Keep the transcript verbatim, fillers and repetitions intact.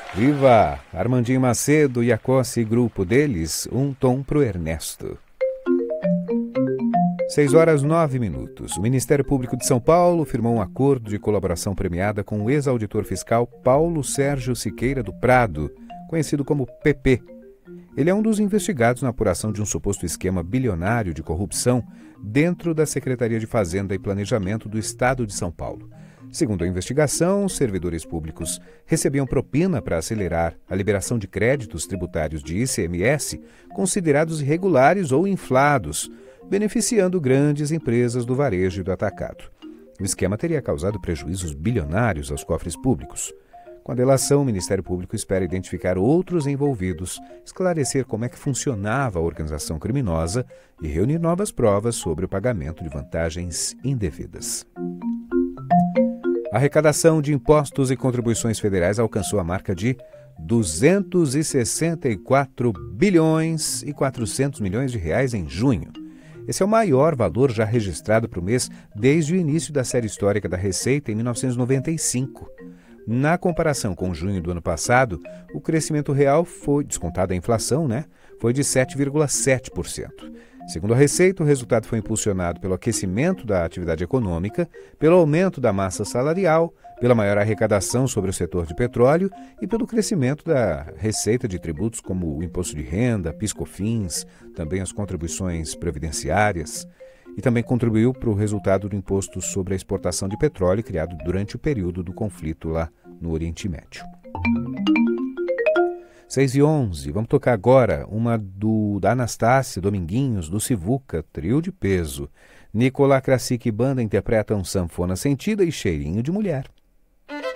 Viva! Armandinho Macedo e a Cossi, grupo deles, um tom pro Ernesto. seis horas nove minutos. O Ministério Público de São Paulo firmou um acordo de colaboração premiada com o ex-auditor fiscal Paulo Sérgio Siqueira do Prado, conhecido como P P. Ele é um dos investigados na apuração de um suposto esquema bilionário de corrupção dentro da Secretaria de Fazenda e Planejamento do Estado de São Paulo. Segundo a investigação, os servidores públicos recebiam propina para acelerar a liberação de créditos tributários de I C M S considerados irregulares ou inflados, beneficiando grandes empresas do varejo e do atacado. O esquema teria causado prejuízos bilionários aos cofres públicos. Com a delação, o Ministério Público espera identificar outros envolvidos, esclarecer como é que funcionava a organização criminosa e reunir novas provas sobre o pagamento de vantagens indevidas. A arrecadação de impostos e contribuições federais alcançou a marca de duzentos e sessenta e quatro bilhões e quatrocentos milhões de reais em junho. Esse é o maior valor já registrado para o mês desde o início da série histórica da Receita em mil novecentos e noventa e cinco. Na comparação com junho do ano passado, o crescimento real foi, descontada a inflação, né, foi de sete vírgula sete por cento. Segundo a Receita, o resultado foi impulsionado pelo aquecimento da atividade econômica, pelo aumento da massa salarial, pela maior arrecadação sobre o setor de petróleo e pelo crescimento da receita de tributos como o imposto de renda, PIS/COFINS, também as contribuições previdenciárias, e também contribuiu para o resultado do imposto sobre a exportação de petróleo criado durante o período do conflito lá no Oriente Médio. seis e onze, vamos tocar agora uma do, da Anastácia Dominguinhos, do Sivuca, trio de peso. Nicolás Krasik e banda interpretam Sanfona Sentida e Cheirinho de Mulher.